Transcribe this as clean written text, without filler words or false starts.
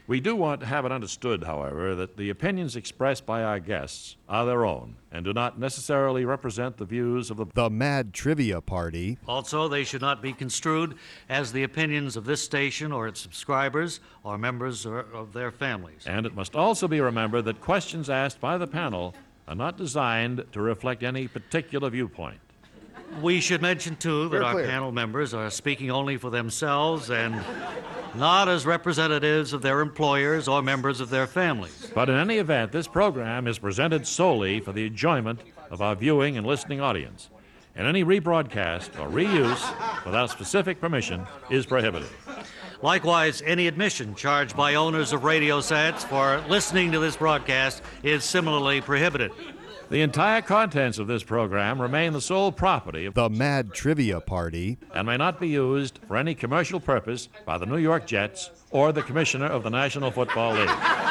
We do want to have it understood, however, that the opinions expressed by our guests are their own and do not necessarily represent the views of the Mad Trivia Party. Also, they should not be construed as the opinions of this station or its subscribers or members of their families. And it must also be remembered that questions asked by the panel are not designed to reflect any particular viewpoint. We should mention, too, that our panel members are speaking only for themselves and not as representatives of their employers or members of their families. But in any event, this program is presented solely for the enjoyment of our viewing and listening audience, and any rebroadcast or reuse without specific permission is prohibited. Likewise, any admission charged by owners of radio sets for listening to this broadcast is similarly prohibited. The entire contents of this program remain the sole property of the Mad Trivia Party and may not be used for any commercial purpose by the New York Jets or the Commissioner of the National Football League.